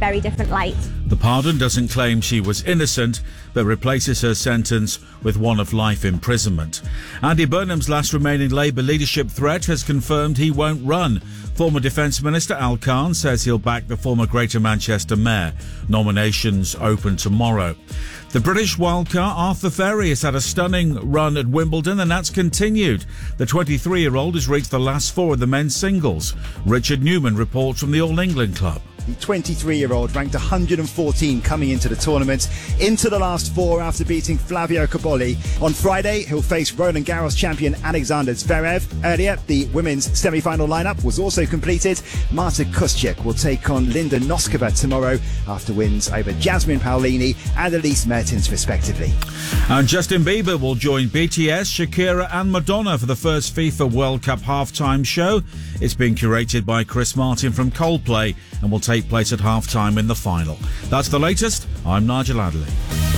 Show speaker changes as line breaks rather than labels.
very different light.
The pardon doesn't claim she was innocent, but replaces her sentence with one of life imprisonment. Andy Burnham's last remaining Labour leadership threat has confirmed he won't run. Former Defence Minister Al Khan says he'll back the former Greater Manchester Mayor. Nominations open tomorrow. The British wildcard Arthur Ferry has had a stunning run at Wimbledon, and that's continued. The 23-year-old has reached the last four of the men's singles. Richard Newman reports from the All England Club.
The 23-year-old ranked 114 coming into the tournament, into the last four after beating Flavio Cobolli. On Friday, he'll face Roland Garros champion Alexander Zverev. Earlier, the women's semi-final lineup was also completed. Marta Kostyuk will take on Linda Noskova tomorrow after wins over Jasmine Paolini and Elise Mertens, respectively.
And Justin Bieber will join BTS, Shakira and Madonna for the first FIFA World Cup halftime show. It's been curated by Chris Martin from Coldplay and will take place at half-time in the final. That's the latest. I'm Nigel Adderley.